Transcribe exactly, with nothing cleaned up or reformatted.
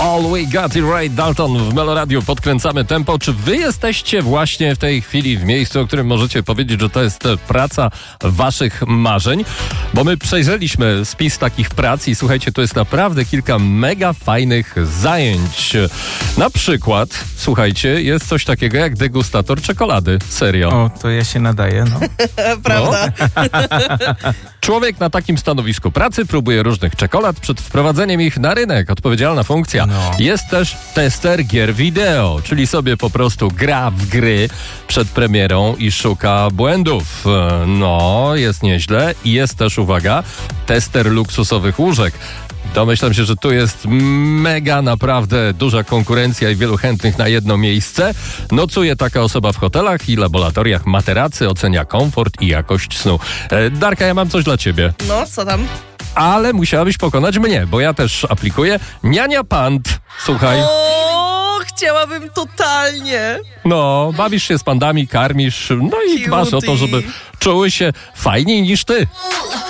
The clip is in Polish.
All We Got It Right, Dalton w Meloradiu. Podkręcamy tempo. Czy wy jesteście właśnie w tej chwili w miejscu, o którym możecie powiedzieć, że to jest praca waszych marzeń? Bo my przejrzeliśmy spis takich prac i słuchajcie, to jest naprawdę kilka mega fajnych zajęć. Na przykład, słuchajcie, jest coś takiego jak degustator czekolady. Serio. O, to ja się nadaję, no. Prawda? No. Człowiek na takim stanowisku pracy próbuje różnych czekolad przed wprowadzeniem ich na rynek. Odpowiedzialna funkcja. No. Jest też tester gier wideo, czyli sobie po prostu gra w gry przed premierą i szuka błędów. No, jest nieźle. I jest też, uwaga, tester luksusowych łóżek. Domyślam się, że tu jest mega, naprawdę duża konkurencja i wielu chętnych na jedno miejsce. Nocuje taka osoba w hotelach i laboratoriach materacy, ocenia komfort i jakość snu. E, Darka, ja mam coś dla ciebie. No, co tam? Ale musiałabyś pokonać mnie, bo ja też aplikuję. Niania Pand. Słuchaj. O, chciałabym totalnie. No, bawisz się z pandami, karmisz, no i Cutie. dbasz o to, żeby czuły się fajniej niż ty.